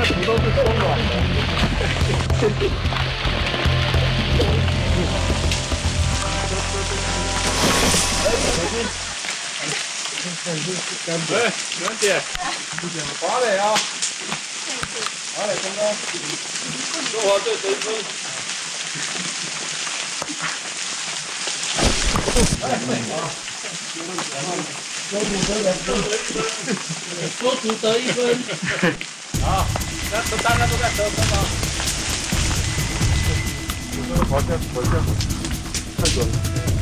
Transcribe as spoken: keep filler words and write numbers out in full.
个土都是松软的。哎，袁姐，华磊啊，华磊刚刚中华队得分。 多独得一分。 好，那都大家都在得分吗？好像好像太准了。